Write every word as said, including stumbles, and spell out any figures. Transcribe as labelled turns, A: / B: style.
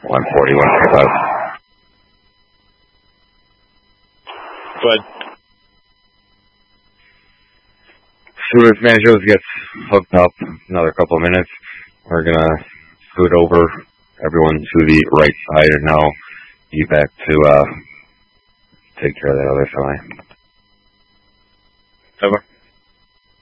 A: one forty, one forty-five.
B: But
A: as soon as Manjos gets hooked up, another couple of minutes, we're going to scoot over everyone to the right side and now be back to uh, take care of that other side.
B: Over.